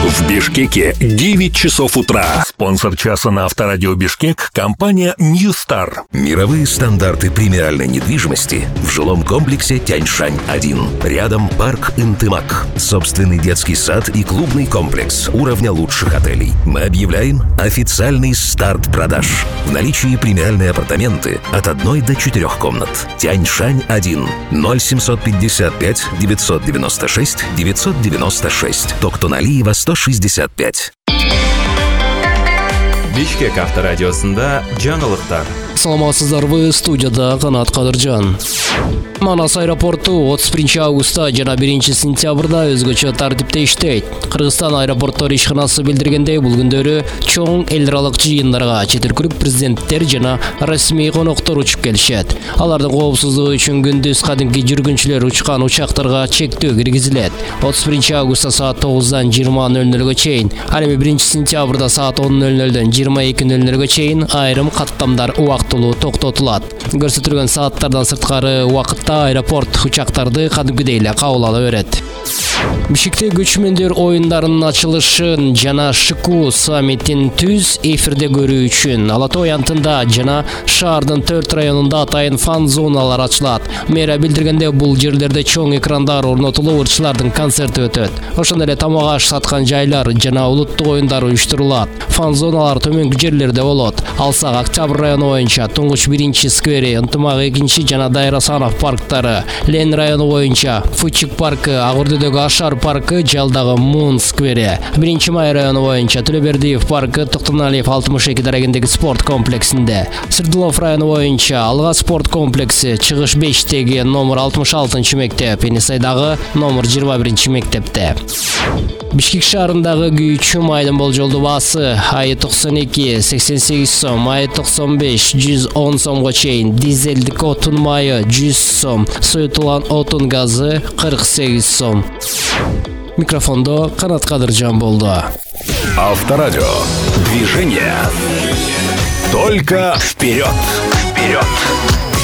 В Бишкеке 9 часов утра. Спонсор часа на Авторадио Бишкек – компания New Star. Мировые стандарты премиальной недвижимости в жилом комплексе Тяньшань-1. Рядом парк Интымак. Собственный детский сад и клубный комплекс уровня лучших отелей. Мы объявляем официальный старт продаж. В наличии премиальные апартаменты от 1 до 4 комнат. Тяньшань-1. 0755 996 996. Токтоналиева 165. Бишкек авторадиосында жаңылыктар. Саламатсыздарбы, студияда Канат Кадыржан. Манас аэропорту 31 августта жана 1 сентябрда өзгөчө тартипте иштейт. Кыргызстан аэропорттор ишканасы билдиргендей, бул күндөрү чоң эл аралык жыйындарга чет өлкөлүк президенттер жана расмий коноктор учуп келишет. Алардын коопсуздугу үчүн күндүз кадимки жүргүнчүлөр учкан учактарга чектөө киргизилет. 31 августта саат 9-дан 20:00-га чейин, ал эми 1 сентябрда саат 10:00-дөн 22:00-га чейин айрым каттамдар убактылуу токтотулат. Көрсөтүлгөн сааттардан сырткары убакытта аэропорт учактарды кадимкидей эле кабыл ала берет. Бишкекте көчмөндөр оюндарынын ачылышын жана ШКУ саммитин түз эфирде көрүү үчүн Ала Тоо аянтында жана шаардын 4 районунда атайын фан зоналар ачылат. Мэрия билдиргенде, бул жерлерде чоң экрандар орнотулуп, ырчылардын концерти өтөт. Ошондой эле тамак аш саткан жайлар жана улуттук оюндар уюштурулат. Фан зоналар төмөнкү жерлерде болот. Алсак Октябрь району боюнча Туңгуч 1-сквери, Ынтымак 2 жана Дайыр Асанов парктары, Лен району боюнча Фучик паркы, Агурдүдөгү Ашар паркы, Жалдагы Мун сквери, 1 Май району боюнча Төлөбердиев паркы, Токтоналиев 62 дарегиндеги спорт комплексинде, Сырдылов району боюнча Алга спорт комплекси, Чыгыш 5-теги номер 66 мектеп, Енисайдагы номер 21 мектепте. Бишкек шаарындагы күйүүчү майдын болжолдуу баасы айы 92 88 сом, айы 95 110 сомго чейин, дизелдик отун майы 100 сом, соютулган отун газы 48 сом. Микрофондо Канат Кадыржан болду. Авторадио. Движение. Только вперед. Вперед.